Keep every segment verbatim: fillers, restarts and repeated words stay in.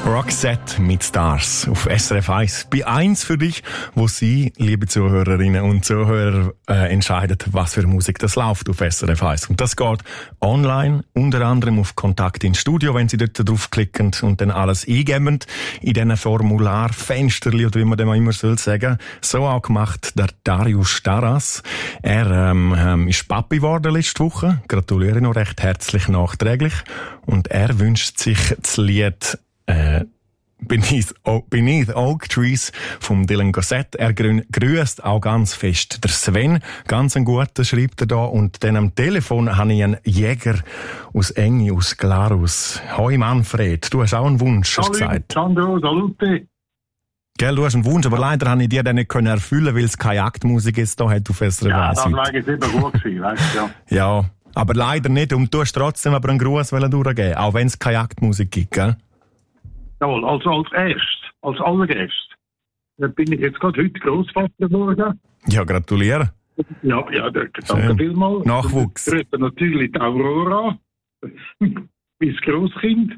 Roxette mit Stars auf S R F eins. Bei eins für dich, wo Sie, liebe Zuhörerinnen und Zuhörer, äh, entscheiden, was für Musik das läuft auf S R F eins. Und das geht online, unter anderem auf Kontakt ins Studio, wenn Sie dort draufklicken und dann alles eingeben in diesen Formularfensterli oder wie man dem immer soll sagen. So auch gemacht der Darius Staras. Er ähm, ähm, ist Papi geworden letzte Woche. Gratuliere noch recht herzlich nachträglich. Und er wünscht sich das Lied Äh, Beneath, Beneath Oak Trees vom Dylan Gossett. Er grüßt auch ganz fest der Sven. Ganz ein guter schreibt er da. Und dann am Telefon habe ich einen Jäger aus Engi, aus Glarus. Hoi Manfred, du hast auch einen Wunsch, hast du gesagt. Sandro, salute. Gell, du hast einen Wunsch, aber leider habe ich dir den nicht können erfüllen, weil es keine Jagdmusik ist da hat auf S R F eins. Ja, das wäre jetzt eben gut gewesen, weißt du, ja. Ja, aber leider nicht. Und du hast trotzdem aber einen Gruß durchgeben, auch wenn es keine Jagdmusik gibt, gell? Jawohl, also als erst, als allererst. Dann bin ich jetzt gerade heute Großvater geworden. Ja, gratuliere. Ja, ja, danke vielmals. Nachwuchs. Ich grüße natürlich die Aurora, mein Grosskind.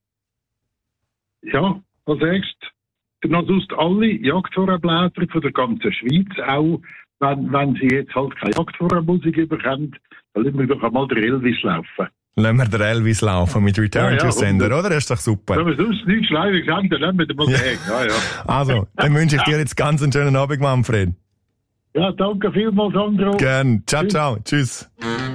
Ja, als erstes. Dann sonst alle Jagdvorabläser von der ganzen Schweiz, auch wenn, wenn sie jetzt halt keine Jagdvorabmusik bekommen, dann lassen wir doch einmal den Elvis laufen. Lassen wir den Elvis laufen mit Return ja, ja, to Sender, oder? Das ist doch super. Wenn wir sonst nichts leider gesagt dann lassen wir den mal sagen. Ja, ja. Also, dann wünsche ich dir jetzt ganz einen schönen Abend, Manfred. Ja, danke vielmals, Sandro. Gern. Ciao, ciao. Tschüss.